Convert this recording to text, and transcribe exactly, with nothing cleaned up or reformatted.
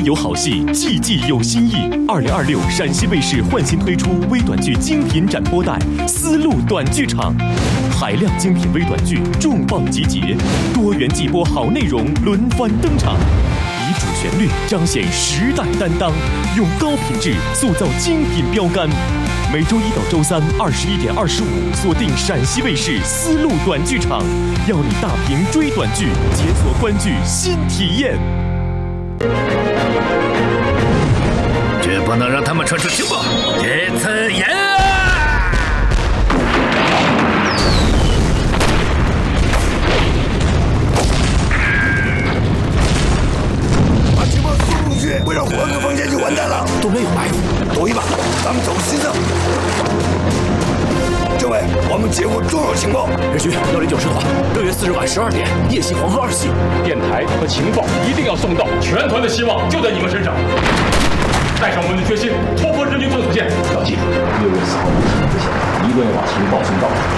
有好戏，季季有新意。二零二六陕西卫视换新推出微短剧精品展播带《丝路短剧场》，海量精品微短剧重磅集结，多元季播好内容轮番登场。 以主旋律彰显时代担当，用高品质塑造精品标杆。每周一到周三二十一点二十五，锁定陕西卫视丝路短剧场，要你大屏追短剧，解锁观剧新体验。 绝不能让他们传出情报，这次严啊！ 不然换个方向就完蛋了。 东边有埋伏， 躲一把，咱们走西侧。政委，我们接获重要情报， 日军幺零九师团六月四日晚十二点夜袭黄河二系， 电台和情报一定要送到，全团的希望就在你们身上。带上我们的决心，突破日军封锁线。 要记住，六月四号凌晨之前，一定要把情报送到。